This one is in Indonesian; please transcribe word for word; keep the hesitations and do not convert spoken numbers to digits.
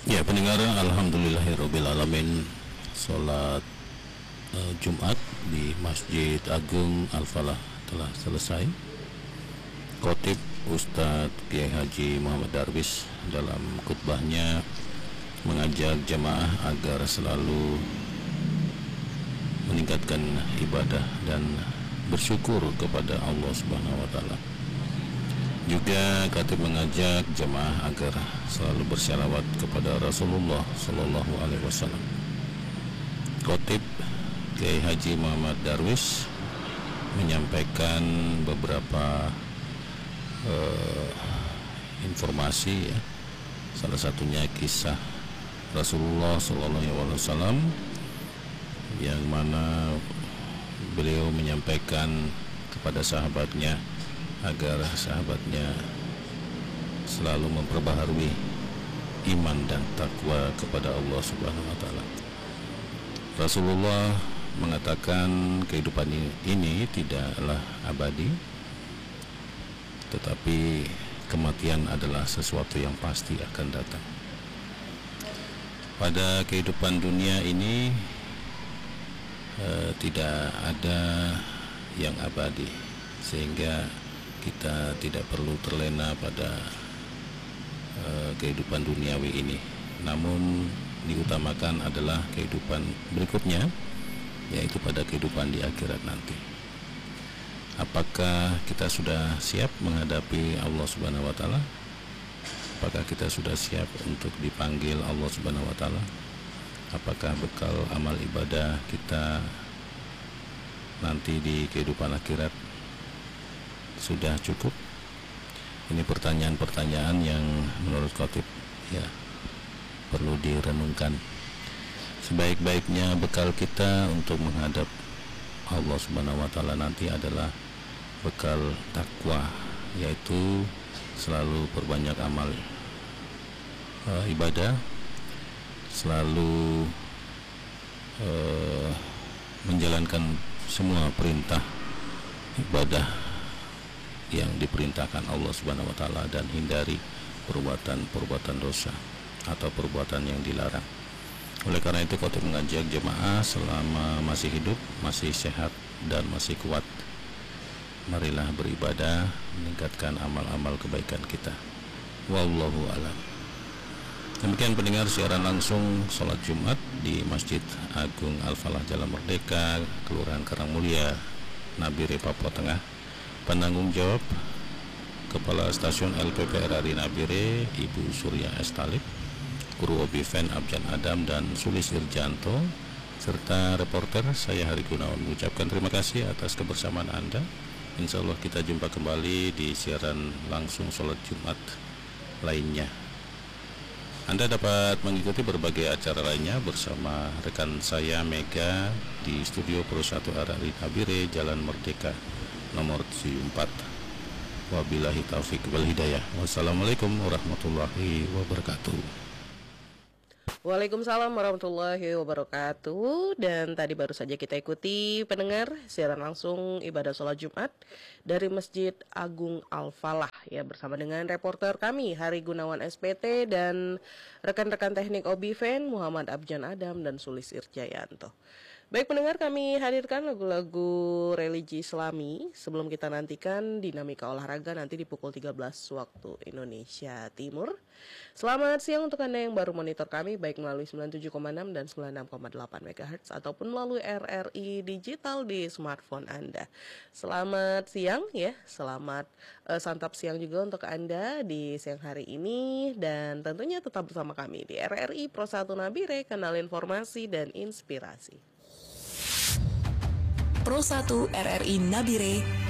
Ya, pendengar, alhamdulillahirabbil alamin. Salat uh, Jumat di Masjid Agung Al-Falah telah selesai. Khotib Ustadz Kiai Haji Muhammad Darwis dalam khutbahnya mengajak jemaah agar selalu meningkatkan ibadah dan bersyukur kepada Allah Subhanahu wa taala. Juga khatib mengajak jemaah agar selalu bersyalawat kepada Rasulullah Sallallahu Alaihi Wasallam. Khatib Kiai Haji Muhammad Darwis menyampaikan beberapa uh, informasi, ya. Salah satunya kisah Rasulullah Sallallahu Alaihi Wasallam yang mana beliau menyampaikan kepada sahabatnya agar sahabatnya selalu memperbaharui iman dan takwa kepada Allah Subhanahu wa taala. Rasulullah mengatakan kehidupan ini tidaklah abadi, tetapi kematian adalah sesuatu yang pasti akan datang. Pada kehidupan dunia ini eh, tidak ada yang abadi, sehingga kita tidak perlu terlena pada uh, kehidupan duniawi ini. Namun diutamakan adalah kehidupan berikutnya, yaitu pada kehidupan di akhirat nanti. Apakah kita sudah siap menghadapi Allah Subhanahu wa taala? Apakah kita sudah siap untuk dipanggil Allah Subhanahu wa taala? Apakah bekal amal ibadah kita nanti di kehidupan akhirat sudah cukup? Ini pertanyaan-pertanyaan yang menurut khatib ya perlu direnungkan. Sebaik-baiknya bekal kita untuk menghadap Allah Subhanahu wa taala nanti adalah bekal takwa, yaitu selalu perbanyak amal uh, ibadah, selalu uh, menjalankan semua perintah ibadah yang diperintahkan Allah Subhanahu wa taala dan hindari perbuatan-perbuatan dosa atau perbuatan yang dilarang. Oleh karena itu, khatib mengajak jemaah selama masih hidup, masih sehat dan masih kuat, marilah beribadah, meningkatkan amal-amal kebaikan kita. Wallahu a'lam. Demikian pendengar siaran langsung salat Jumat di Masjid Agung Al-Falah Jalan Merdeka, Kelurahan Karangmulia, Nabire, Papua Tengah. Penanggung jawab Kepala Stasiun L P P R R I Nabire, Ibu Surya S. Talib, Guru Obiven Abjan Adam dan Sulis Irjanto, serta reporter saya Hari Gunawan mengucapkan terima kasih atas kebersamaan Anda. Insya Allah kita jumpa kembali di siaran langsung sholat Jumat lainnya. Anda dapat mengikuti berbagai acara lainnya bersama rekan saya Mega di studio Pro satu R R I Nabire, Jalan Merdeka nomor tujuh puluh empat. Wabillahi taufik wal hidayah. Wassalamualaikum warahmatullahi wabarakatuh. Waalaikumsalam warahmatullahi wabarakatuh. Dan tadi baru saja kita ikuti pendengar siaran langsung ibadah sholat Jumat dari Masjid Agung Al-Falah, ya, bersama dengan reporter kami Hari Gunawan S P T dan rekan-rekan teknik Obiven Muhammad Abjan Adam dan Sulis Irjayanto. Baik pendengar, kami hadirkan lagu-lagu religi Islami sebelum kita nantikan dinamika olahraga nanti di pukul tiga belas waktu Indonesia Timur. Selamat siang untuk Anda yang baru monitor kami baik melalui sembilan puluh tujuh koma enam dan sembilan puluh enam koma delapan megahertz ataupun melalui R R I digital di smartphone Anda. Selamat siang ya, selamat uh, santap siang juga untuk Anda di siang hari ini, dan tentunya tetap bersama kami di R R I Pro satu Nabire, kanal informasi dan inspirasi. Pro satu R R I Nabire,